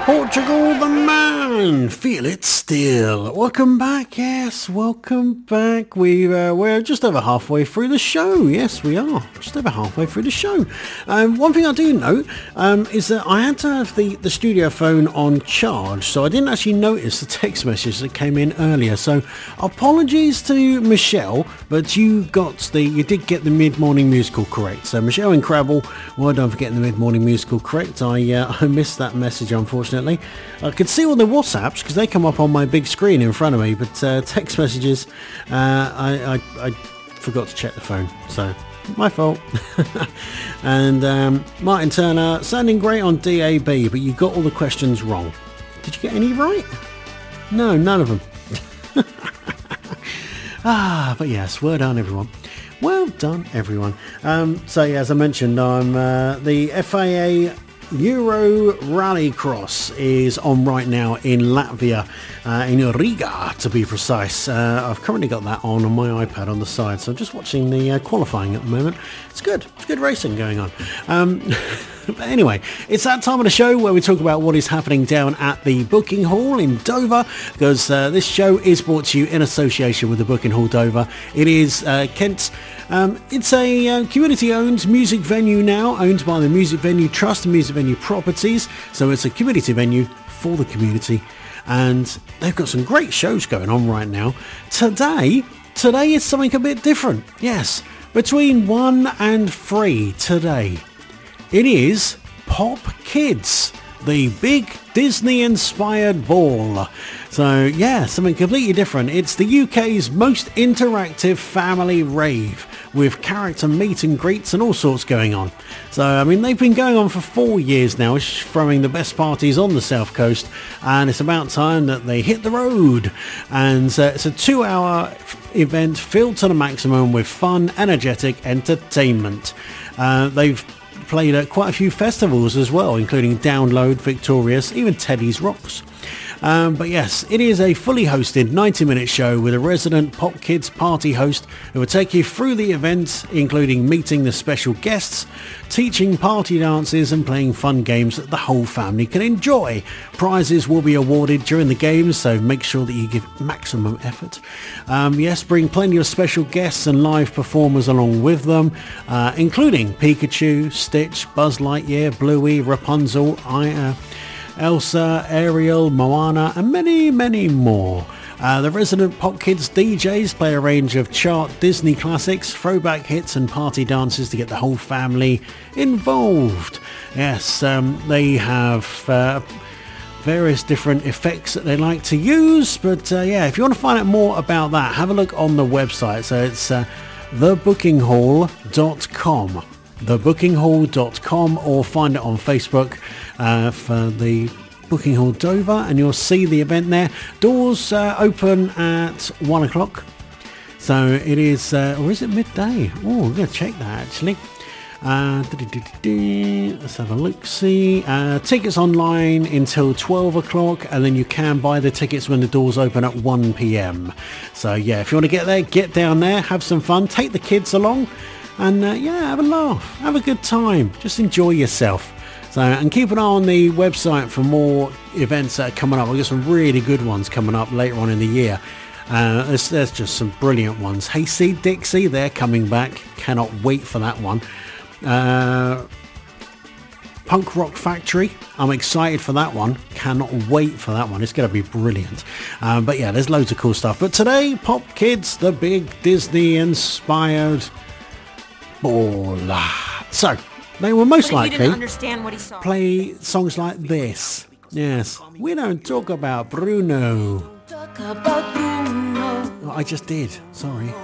Portugal the Man, Feel It Still. Welcome back, yes, welcome back. We're just over halfway through the show. Yes, we are, just over halfway through the show. One thing I do note is that I had to have the studio phone on charge, so I didn't actually notice the text message that came in earlier. So apologies to Michelle, but you did get the mid-morning musical correct. So Michelle and Crabble, well done for getting the mid-morning musical correct. I missed that message, unfortunately. I could see all the WhatsApps because they come up on my big screen in front of me, but text messages, I forgot to check the phone, so my fault. And Martin Turner, sounding great on DAB, but you got all the questions wrong. Did you get any right? No, none of them. But yes, well done everyone. Well done everyone. So yeah, as I mentioned, I'm the FIA Euro Rallycross is on right now in Latvia, in Riga to be precise. I've currently got that on my iPad on the side, so I'm just watching the qualifying at the moment. It's good racing going on. But anyway, it's that time of the show where we talk about what is happening down at the Booking Hall in Dover, because this show is brought to you in association with the Booking Hall Dover. It is Kent's. It's a community-owned music venue now, owned by the Music Venue Trust and Music Venue Properties. So it's a community venue for the community, and they've got some great shows going on right now. Today is something a bit different. Yes, between 1 and 3 today. It is Pop Kids, the big Disney-inspired ball. So yeah, something completely different. It's the UK's most interactive family rave, with character meet and greets and all sorts going on. So I mean, they've been going on for 4 years now, throwing the best parties on the South Coast, and it's about time that they hit the road. And it's a 2-hour event filled to the maximum with fun, energetic entertainment. They've played at quite a few festivals as well, including Download, Victorious, even Teddy's Rocks. But yes, it is a fully hosted 90-minute show with a resident Pop Kids party host who will take you through the event, including meeting the special guests, teaching party dances and playing fun games that the whole family can enjoy. Prizes will be awarded during the games, so make sure that you give maximum effort. Yes, bring plenty of special guests and live performers along with them, including Pikachu, Stitch, Buzz Lightyear, Bluey, Rapunzel, Elsa, Ariel, Moana, and many, many more. The resident Pop Kids DJs play a range of chart Disney classics, throwback hits and party dances to get the whole family involved. Yes, they have various different effects that they like to use, but yeah, if you want to find out more about that, have a look on the website. So it's thebookinghall.com, thebookinghall.com, or find it on Facebook for the Booking Hall Dover, and you'll see the event there. Doors open at 1 o'clock, so it is, or is it midday? Oh, I'm going to check that actually. Let's have a look, see. Tickets online until 12 o'clock, and then you can buy the tickets when the doors open at 1 p.m. So yeah, if you want to get there, get down there, have some fun, take the kids along, and yeah, have a laugh, have a good time, just enjoy yourself. So, and keep an eye on the website for more events that are coming up. We've got some really good ones coming up later on in the year. There's just some brilliant ones. Hey See Dixie, they're coming back. Cannot wait for that one. Punk Rock Factory, I'm excited for that one. Cannot wait for that one. It's going to be brilliant. But yeah, there's loads of cool stuff. But today, Pop Kids, the big Disney-inspired ball. So, they will most likely play songs like this. Yes, we don't talk about Bruno. I just did, sorry.